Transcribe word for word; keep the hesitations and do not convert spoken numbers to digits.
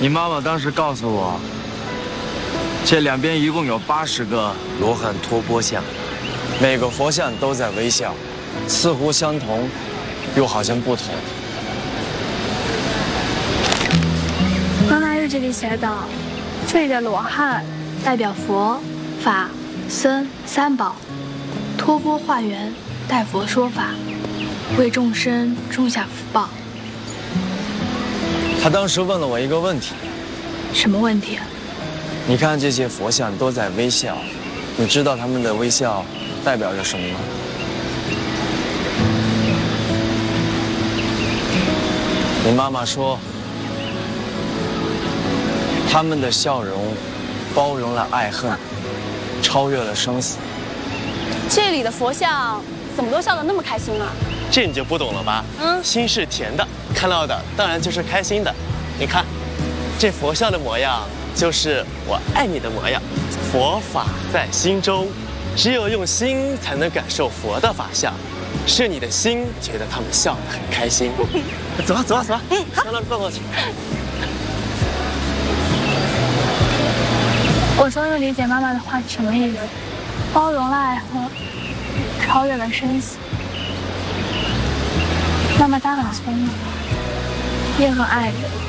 你妈妈当时告诉我，这两边一共有八十个罗汉托钵像，每个佛像都在微笑，似乎相同，又好像不同。 妈妈日记里写道，这里的罗汉代表佛、法、僧三宝，托钵化缘，代佛说法，为众生种下福报。 他当时问了我一个问题。 什么问题？ 你看这些佛像都在微笑，你知道他们的微笑代表着什么吗？你妈妈说，他们的笑容包容了爱恨，超越了生死。 这里的佛像怎么都笑得那么开心啊？ 这你就不懂了吧？嗯，心是甜的，看到的当然就是开心的。你看，这佛像的模样就是我爱你的模样。佛法在心中，只有用心才能感受佛的法相。是你的心觉得他们笑得很开心。走啊走啊走啊！嗯，好，让他抱过去。 我终于理解妈妈的话是什么意思，包容了爱恨，超越了生死。妈妈她很聪明，也很爱人。